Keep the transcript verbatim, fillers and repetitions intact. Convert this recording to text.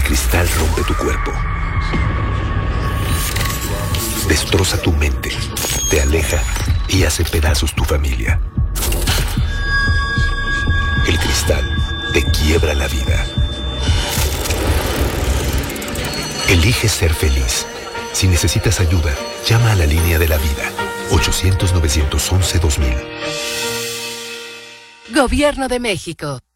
cristal rompe tu cuerpo. Destroza tu mente, te aleja y hace pedazos tu familia. El cristal te quiebra la vida. Elige ser feliz. Si necesitas ayuda, llama a la línea de la vida. ochocientos, novecientos once, dos mil. Gobierno de México.